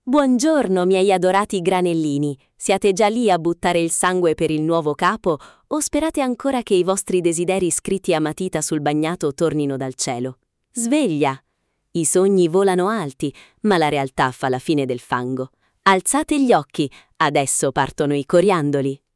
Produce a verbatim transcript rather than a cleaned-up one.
Buongiorno, miei adorati granellini. Siete già lì a buttare il sangue per il nuovo capo o sperate ancora che i vostri desideri scritti a matita sul bagnato tornino dal cielo? Sveglia! I sogni volano alti, ma la realtà fa la fine del fango. Alzate gli occhi, adesso partono i coriandoli.